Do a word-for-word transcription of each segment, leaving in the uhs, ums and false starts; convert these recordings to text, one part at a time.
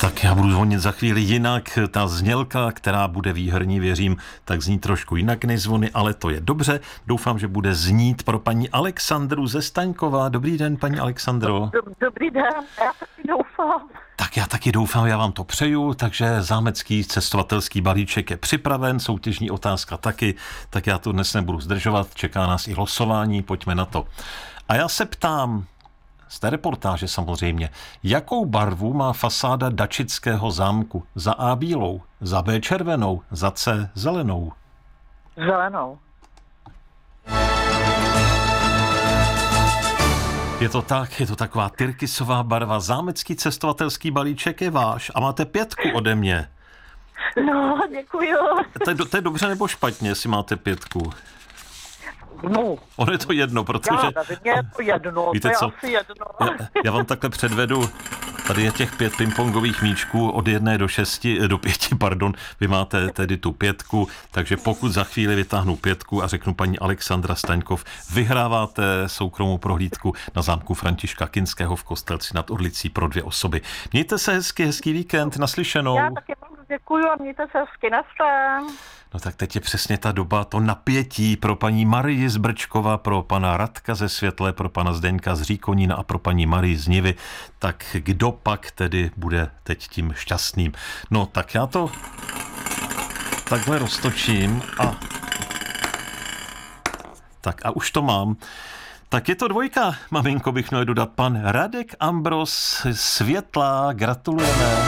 Tak já budu zvonit za chvíli jinak. Ta znělka, která bude výherní, věřím, tak zní trošku jinak než zvony, ale to je dobře. Doufám, že bude znít pro paní Alexandru ze Staňkova. Dobrý den, paní Alexandro. Dobrý den, já taky doufám. Tak já taky doufám, já vám to přeju, takže zámecký cestovatelský balíček je připraven, soutěžní otázka taky, tak já to dnes nebudu zdržovat, čeká nás i losování, pojďme na to. A já se ptám, z té reportáže samozřejmě, jakou barvu má fasáda Dačického zámku? Za A bílou, za B červenou, za C zelenou? Zelenou. Je to tak, je to taková tyrkysová barva. Zámecký cestovatelský balíček je váš a máte pětku ode mě. No, děkuju. To je, to je dobře nebo špatně, jestli máte pětku? No. Ono je to jedno, protože... Já nevím, je to jedno, víte to je co? asi jedno. Já, já vám takhle předvedu, tady je těch pět pingpongových míčků od jedné do šesti, do pěti, pardon, vy máte tedy tu pětku, takže pokud za chvíli vytáhnu pětku a řeknu paní Alexandra Staňkov, vyhráváte soukromou prohlídku na zámku Františka Kinského v Kostelci nad Orlicí pro dvě osoby. Mějte se hezky, hezký víkend, naslyšenou. Já taky moc děkuju a mějte se hezky, naschle. No tak teď je přesně ta doba, to napětí pro paní Marii z Brčkova, pro pana Radka ze Světle, pro pana Zdeňka z Říkonína a pro paní Marii z Nivy. Tak kdo pak tedy bude teď tím šťastným? No tak já to takhle roztočím a tak a už to mám. Tak je to dvojka, maminko, bych měl dodat. Pan Radek Ambros Světla, gratulujeme.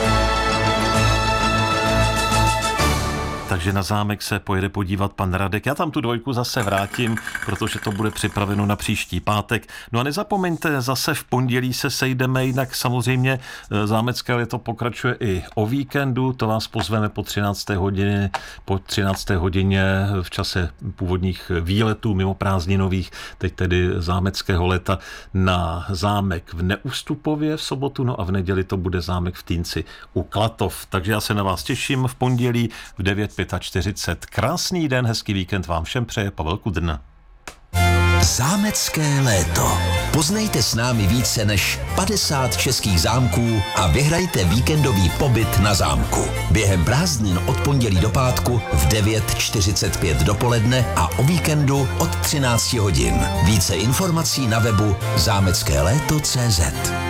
Takže na zámek se pojede podívat pan Radek. Já tam tu dvojku zase vrátím, protože to bude připraveno na příští pátek. No a nezapomeňte, zase v pondělí se sejdeme, jinak samozřejmě zámecké léto pokračuje i o víkendu. To vás pozveme po třinácté hodině, po třinácté hodině v čase původních výletů mimo prázdninových, teď tedy zámeckého léta na zámek v Neústupově v sobotu, no a v neděli to bude zámek v Týnci u Klatov. Takže já se na vás těším v pondělí v devět čtyřicet pět. Krásný den, hezký víkend vám všem přeje Pavel Kudrna. Zámecké léto. Poznejte s námi více než padesát českých zámků a vyhrajte víkendový pobyt na zámku. Během prázdnin od pondělí do pátku v devět čtyřicet pět dopoledne a o víkendu od třináct hodin. Více informací na webu zámecké léto tečka cé zet.